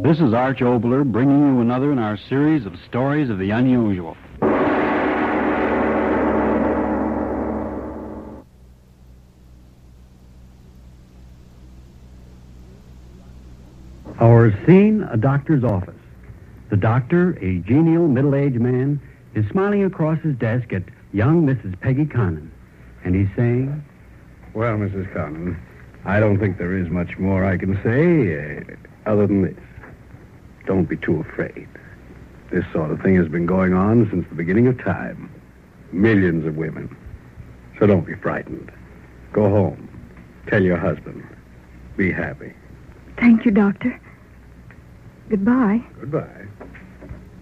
This is Arch Obler bringing you another in our series of stories of the unusual. Our scene, a doctor's office. The doctor, a genial middle-aged man, is smiling across his desk at young Mrs. Peggy Connon. And he's saying, Well, Mrs. Connon, I don't think there is much more I can say other than this. Don't be too afraid. This sort of thing has been going on since the beginning of time. Millions of women. So don't be frightened. Go home. Tell your husband. Be happy. Thank you, Doctor. Goodbye. Goodbye.